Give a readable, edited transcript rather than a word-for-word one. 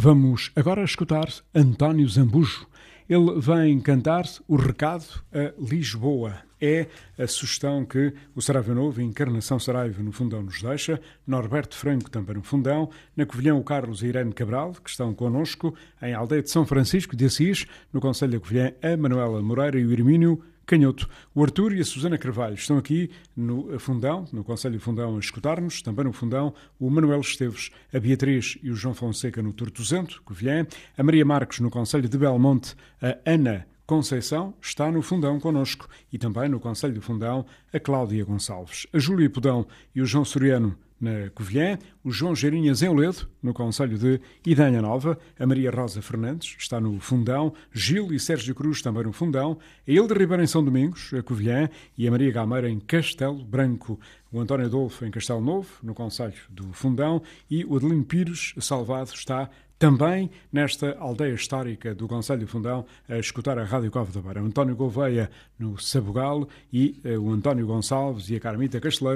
Vamos agora escutar António Zambujo. Ele vem cantar o recado a Lisboa. É a sugestão que o Saraiva Novo, Encarnação Saraiva, no Fundão, nos deixa. Norberto Franco, também no Fundão. Na Covilhã, o Carlos e Irene Cabral, que estão connosco. Em Aldeia de São Francisco de Assis, no Concelho da Covilhã, a Manuela Moreira e o Hermínio Canhoto. O Artur e a Susana Carvalho estão aqui no Fundão, no Concelho do Fundão, a escutar-nos. Também no Fundão, o Manuel Esteves, a Beatriz e o João Fonseca no Tortozento, Covilhã. A Maria Marques no Concelho de Belmonte, a Ana Conceição está no Fundão connosco. E também no Concelho do Fundão, a Cláudia Gonçalves. A Júlia Podão e o João Soriano na Covilhã, o João Geirinhas em Oledo, no Concelho de Idanha Nova, a Maria Rosa Fernandes está no Fundão, Gil e Sérgio Cruz também no Fundão, a Hilde Ribeiro em São Domingos, a Covilhã, e a Maria Gameira em Castelo Branco, o António Adolfo em Castelo Novo, no Concelho do Fundão, e o Adelino Pires Salvado está também nesta aldeia histórica do Concelho do Fundão a escutar a Rádio Cova da Beira. O António Gouveia no Sabugal e o António Gonçalves e a Carmita Casteleiro